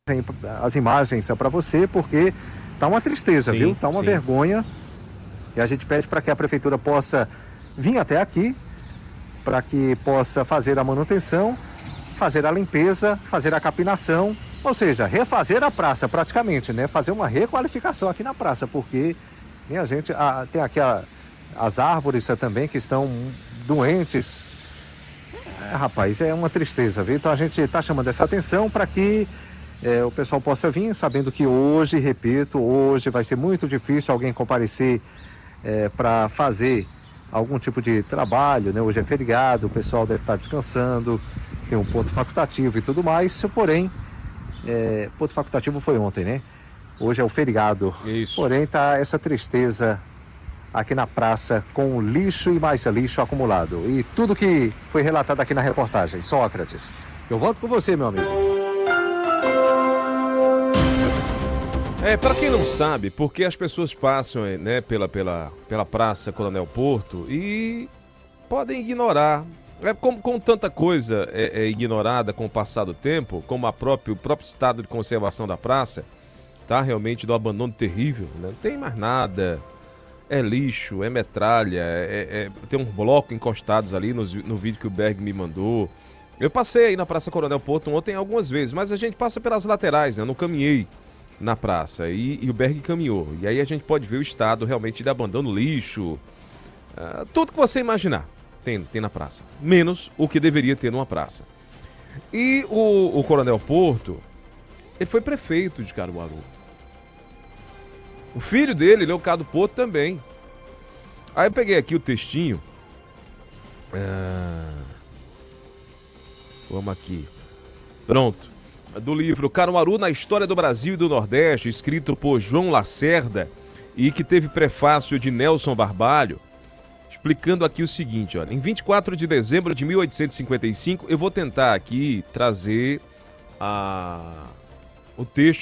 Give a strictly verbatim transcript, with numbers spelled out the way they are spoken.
as imagens para você, porque tá uma tristeza, Sim, viu? Tá uma sim. vergonha. E a gente pede para que a prefeitura possa vir até aqui, para que possa fazer a manutenção, fazer a limpeza, fazer a capinação, ou seja, refazer a praça praticamente, né? Fazer uma requalificação aqui na praça, porque minha gente, a, tem aqui a, as árvores também que estão doentes. É, rapaz, é uma tristeza, viu? Então a gente está chamando essa atenção para que é, o pessoal possa vir, sabendo que hoje, repito, hoje vai ser muito difícil alguém comparecer é, para fazer algum tipo de trabalho, né? Hoje é feriado, o pessoal deve estar descansando, tem um ponto facultativo e tudo mais, porém, é, ponto facultativo foi ontem, né? Hoje é o feriado, Isso. porém tá essa tristeza aqui na praça com lixo e mais lixo acumulado. E tudo que foi relatado aqui na reportagem. Sócrates, eu volto com você, meu amigo. É, para quem não sabe, porque as pessoas passam, né, pela, pela, pela Praça Coronel Porto e podem ignorar. É como com tanta coisa é, é ignorada com o passar do tempo, como a próprio, o próprio estado de conservação da praça, tá realmente do abandono terrível, né? Não tem mais nada. É lixo, é metralha, é, é, tem um bloco encostados ali no, no vídeo que o Berg me mandou. Eu passei aí na Praça Coronel Porto ontem algumas vezes, mas a gente passa pelas laterais, né? Eu não caminhei na praça e, e o Berg caminhou. E aí a gente pode ver o estado realmente de abandono, lixo, uh, tudo que você imaginar tem, tem na praça. Menos o que deveria ter numa praça. E o, o Coronel Porto, ele foi prefeito de Caruaru. O filho dele, Leocado Porto, também. Aí eu peguei aqui o textinho. Ah, vamos aqui. Pronto. Do livro Caruaru na História do Brasil e do Nordeste, escrito por João Lacerda e que teve prefácio de Nelson Barbalho, explicando aqui o seguinte, olha, em vinte e quatro de dezembro de mil oitocentos e cinquenta e cinco, eu vou tentar aqui trazer a... o texto